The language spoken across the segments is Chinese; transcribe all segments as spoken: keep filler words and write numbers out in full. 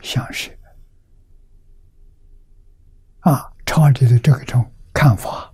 相摄。啊，超理的这种看法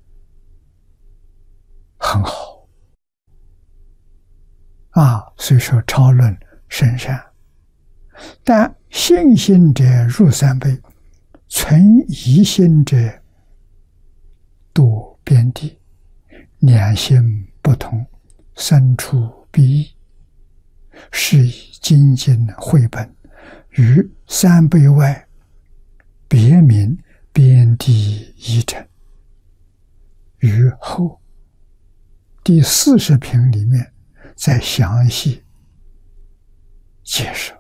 很好啊，所以说超论甚善。但信心者入三倍，存疑心者堕边地。两心不同，生出必异，是以精进绘本于三倍外别名边地一成。于后第四十品里面再详细解释。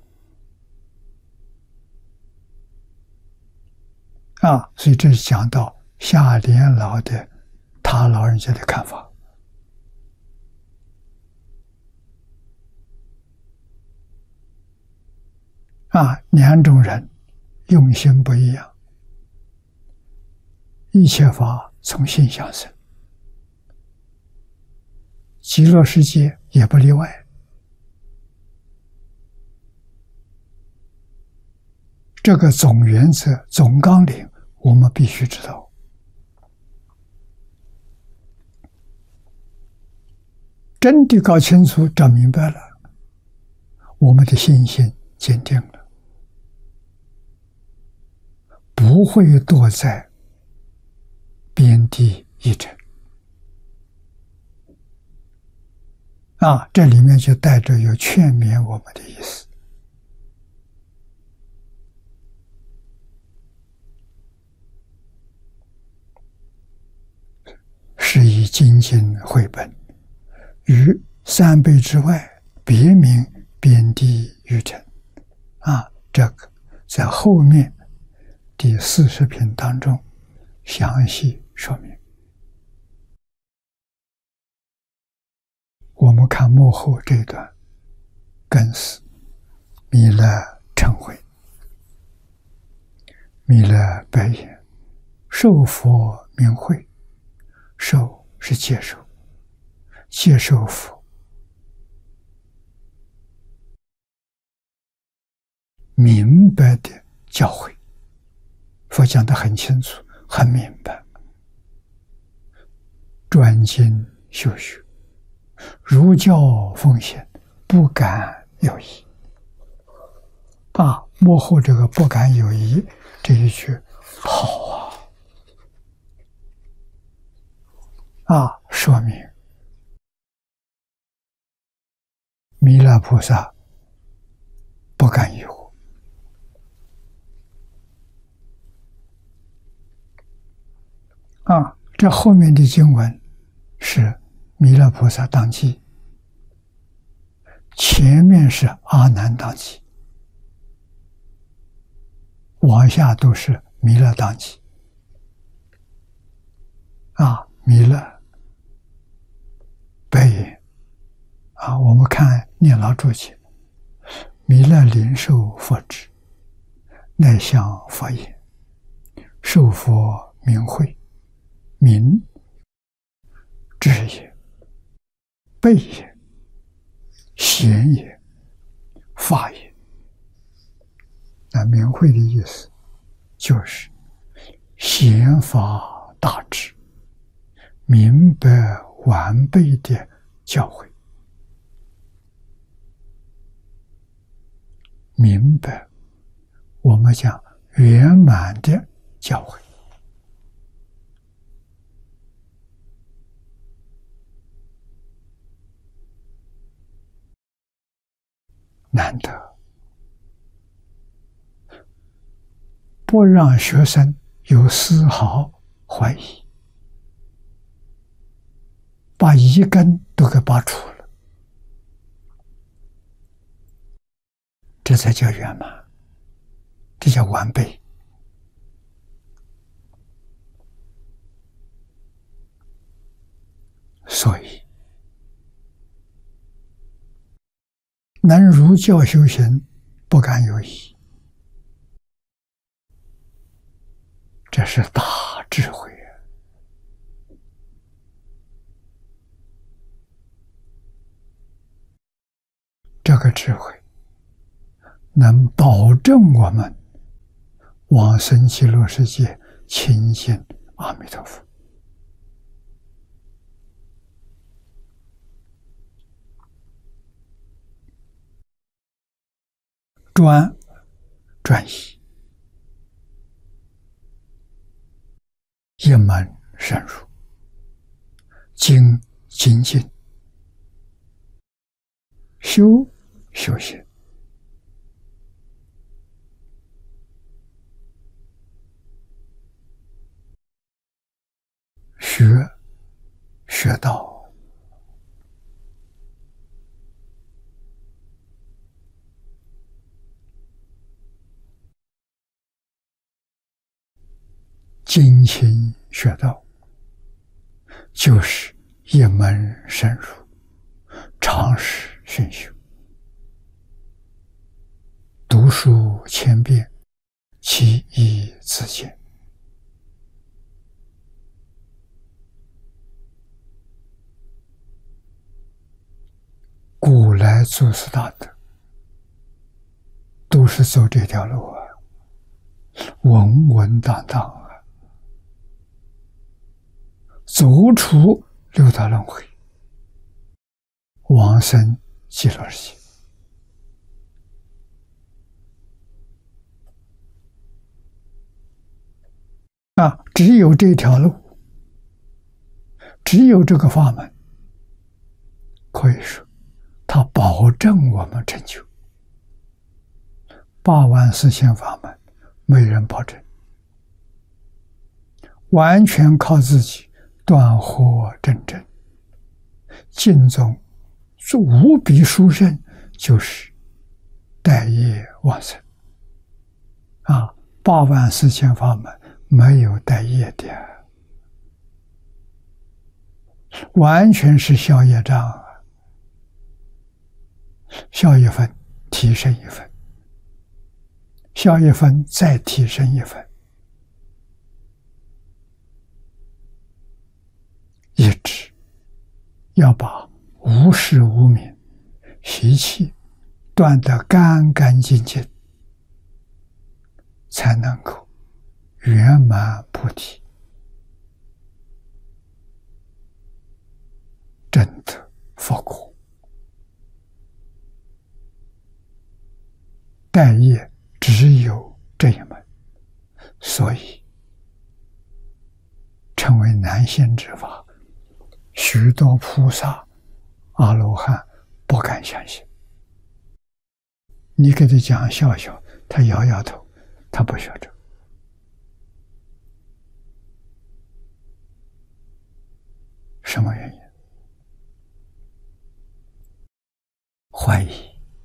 啊，所以这是讲到夏莲老的他老人家的看法。啊，两种人用心不一样，一切法从心想生，极乐世界也不例外。这个总原则、总纲领，我们必须知道。真的搞清楚、找明白了，我们的信心坚定了，不会堕在边地一尘。啊，这里面就带着有劝勉我们的意思。是以精进绘本于三倍之外别名边地于尘。啊，这个在后面第四十品当中详细说明。我们看幕后这一段，更是弥勒成慧，弥勒白言，受佛名慧。受是接受，接受佛明白的教诲。佛讲得很清楚，很明白。专精修学，如教奉行，不敢有疑。啊，幕后这个不敢有疑这一句好啊！啊，说明弥勒菩萨不敢疑惑。啊，这后面的经文是弥勒菩萨当机，前面是阿难当机，往下都是弥勒当机。啊，弥勒白言啊，我们看念老注解，弥勒临受佛旨，乃向佛言：受佛名慧，名智也，备也，贤也，法也。那名慧的意思就是贤法大智，明白完备的教诲，明白我们讲圆满的教诲。难得，不让学生有丝毫怀疑，把疑根都给拔除了，这才叫圆满，这叫完备。所以能如教修行，不敢有疑，这是大智慧啊！这个智慧能保证我们往生极乐世界亲近阿弥陀佛。专专一，一门深入，精精进，修修行，学学道。精勤学道，就是一门深入，常识熏修，读书千遍，其义自见。古来祖师大德都是走这条路啊，稳稳当当啊，走出六道轮回，往生极乐世界。啊，只有这条路，只有这个法门，可以说它保证我们成就。八万四千法门没人保证，完全靠自己断惑正正。净宗无比殊胜，就是待业往生啊！八万四千法门没有待业的，完全是消业障啊！消一分，提升一分，消一分，再提升一分，一直要把无始无明习气断得干干净净，才能够圆满菩提，证得佛果。待业只有这一门，所以成为难信之法。许多菩萨、阿罗汉不敢相信。你给他讲笑笑，他摇摇头，他不学这。什么原因？怀疑。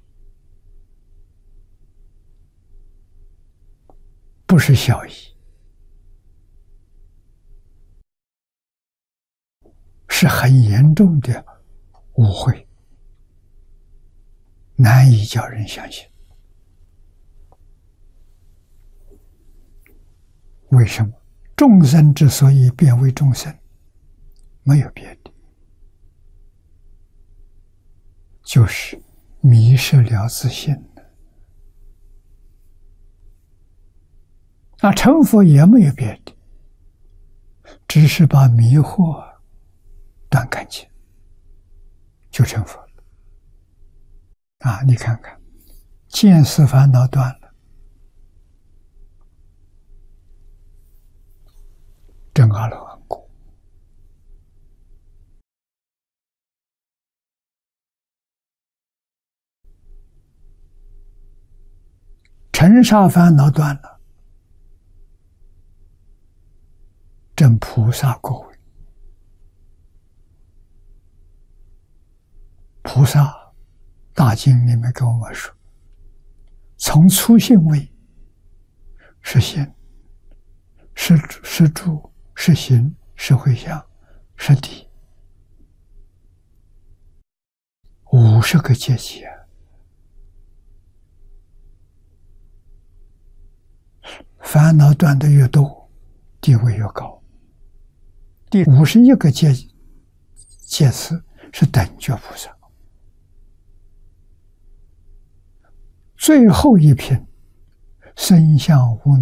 不是小疑，是很严重的误会，难以叫人相信。为什么？众生之所以变为众生，没有别的，就是迷失了自信。那成佛也没有别的，只是把迷惑断干净，就成佛了。啊，你看看，见思烦恼断了，证阿罗汉果；尘沙烦恼断了，证菩萨果位。菩萨大经里面跟我们说，从初性位是心，是是住，是行，是回向，是地，五十个阶级啊！烦恼断得越多，地位越高。第五十一个阶阶次是等觉菩萨， 最后一品，身相无